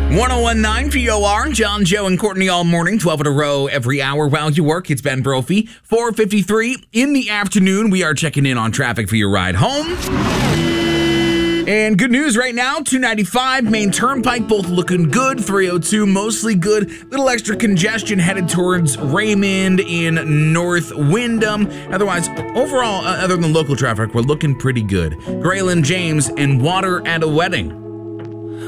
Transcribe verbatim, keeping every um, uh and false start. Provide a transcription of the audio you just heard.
one oh one point nine P O R, John, Joe, and Courtney all morning, twelve in a row every hour while you work. It's Ben Brophy. four fifty-three in the afternoon. We are checking in on traffic for your ride home. And good news right now, two ninety-five, Main Turnpike, both looking good. three oh two, mostly good. Little extra congestion headed towards Raymond in North Windham. Otherwise, overall, uh, other than local traffic, we're looking pretty good. Graylin James and Water at a Wedding.